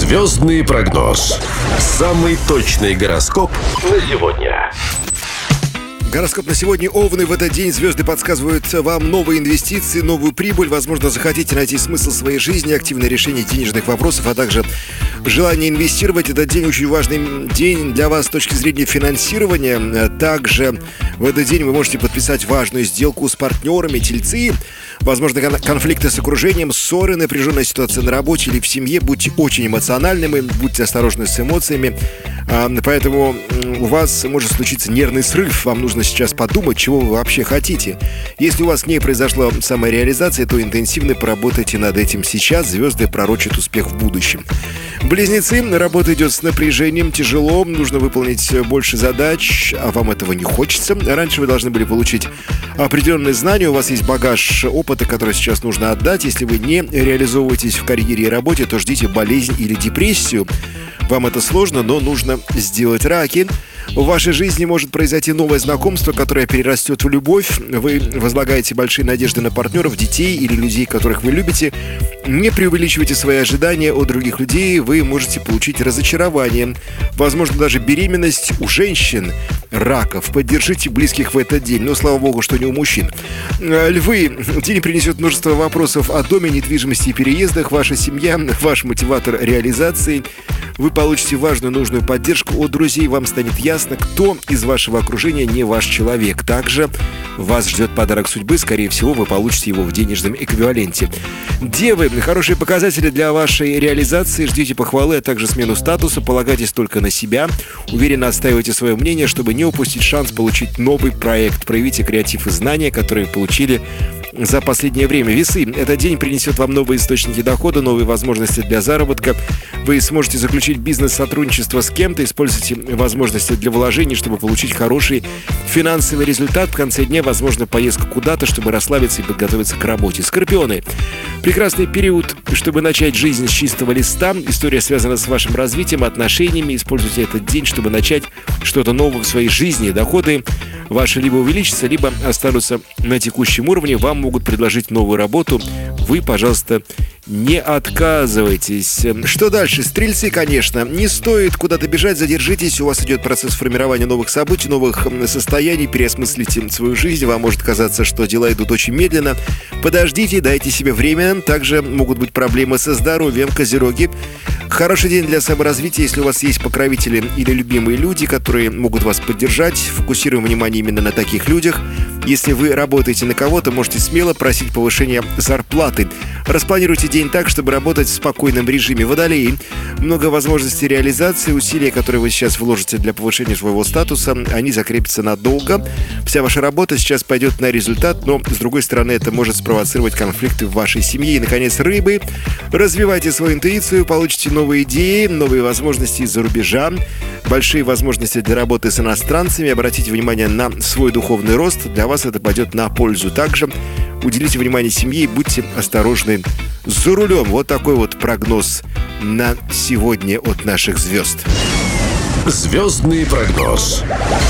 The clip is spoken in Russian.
Звездный прогноз. Самый точный гороскоп на сегодня. Гороскоп на сегодня. Овны. В этот день звезды подсказывают вам новые инвестиции, новую прибыль. Возможно, захотите найти смысл своей жизни, активное решение денежных вопросов, а также желание инвестировать. Этот день очень важный день для вас с точки зрения финансирования. Также в этот день вы можете подписать важную сделку с партнерами. Тельцы. Возможно, конфликты с окружением, ссоры, напряженная ситуация на работе или в семье. Будьте очень эмоциональными, будьте осторожны с эмоциями. Поэтому у вас может случиться нервный срыв. Вам нужно сейчас подумать, чего вы вообще хотите. Если у вас не произошла самореализация, то интенсивно поработайте над этим сейчас. Звезды пророчат успех в будущем. Близнецы. Работа идет с напряжением, тяжело. Нужно выполнить больше задач, а вам этого не хочется. Раньше вы должны были получить определенные знания. У вас есть багаж опыта, который сейчас нужно отдать. Если вы не реализовываетесь в карьере и работе, то ждите болезнь или депрессию. Вам это сложно, но нужно сделать. Раки. В вашей жизни может произойти новое знакомство, которое перерастет в любовь. Вы возлагаете большие надежды на партнеров, детей или людей, которых вы любите. Не преувеличивайте свои ожидания от других людей. Вы можете получить разочарование. Возможно, даже беременность у женщин. Раков. Поддержите близких в этот день. Но, слава богу, что не у мужчин. Львы. День принесет множество вопросов о доме, недвижимости и переездах. Ваша семья, ваш мотиватор реализации. Вы получите важную, нужную поддержку от друзей. Вам станет ясно, кто из вашего окружения не ваш человек. Также вас ждет подарок судьбы. Скорее всего, вы получите его в денежном эквиваленте. Девы. Хорошие показатели для вашей реализации. Ждите похвалы, а также смену статуса. Полагайтесь только на себя. Уверенно отстаивайте свое мнение, чтобы не упустить шанс получить новый проект. Проявите креатив и знания, которые получили за последнее время. Весы. Этот день принесет вам новые источники дохода, новые возможности для заработка. Вы сможете заключить бизнес-сотрудничество с кем-то, используйте возможности для вложений, чтобы получить хороший финансовый результат. В конце дня, возможно, поездка куда-то, чтобы расслабиться и подготовиться к работе. Скорпионы. Прекрасный период, чтобы начать жизнь с чистого листа. История связана с вашим развитием, отношениями. Используйте этот день, чтобы начать что-то новое в своей жизни. Доходы ваши либо увеличатся, либо останутся на текущем уровне. Вам могут предложить новую работу. Вы, пожалуйста, не отказывайтесь. Что дальше? Стрельцы, конечно. Не стоит куда-то бежать, задержитесь. У вас идет процесс формирования новых событий, новых состояний. Переосмыслите свою жизнь. Вам может казаться, что дела идут очень медленно. Подождите, дайте себе время. Также могут быть проблемы со здоровьем. Козероги. Хороший день для саморазвития, если у вас есть покровители или любимые люди, которые могут вас поддержать. Фокусируем внимание именно на таких людях. Если вы работаете на кого-то, можете смело просить повышения зарплаты. Распланируйте день так, чтобы работать в спокойном режиме. Водолеи. Много возможностей реализации. Усилия, которые вы сейчас вложите для повышения своего статуса, они закрепятся надолго. Вся ваша работа сейчас пойдет на результат, но, с другой стороны, это может спровоцировать конфликты в вашей семье. И, наконец, рыбы. Развивайте свою интуицию, получите новые идеи, новые возможности из-за рубежа, большие возможности для работы с иностранцами. Обратите внимание на свой духовный рост. Для вас это пойдет на пользу. Также уделите внимание семье и будьте осторожны за рулем. Вот такой вот прогноз на сегодня от наших звезд. Звездный прогноз.